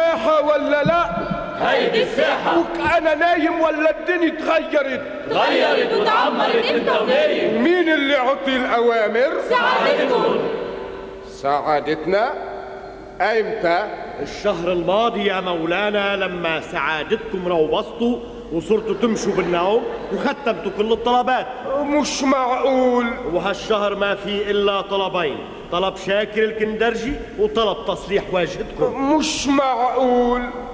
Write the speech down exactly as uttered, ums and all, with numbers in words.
ساحة ولا لا؟ هيدي الساحة. وأنا نايم ولا الدنيا اتغيرت؟ غيرت وتعمرت انت ونايم. ومين اللي عطي الأوامر؟ سعادتكم. سعادتنا؟ أيمتى؟ الشهر الماضي يا مولانا، لما سعادتكم روبصتوا وصرتوا تمشوا بالنوم وختمتوا كل الطلبات. مش معقول. وهالشهر ما في إلا طلبين، طلب شاكر الكندرجي وطلب تصليح واجهتكم. مش معقول.